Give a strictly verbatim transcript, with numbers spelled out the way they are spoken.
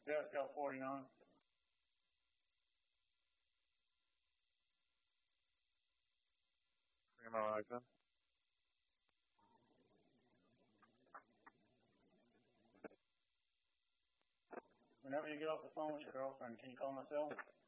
Yeah, it's got forty-nine. Primo open. Whenever you get off the phone with your girlfriend, can you call my cell?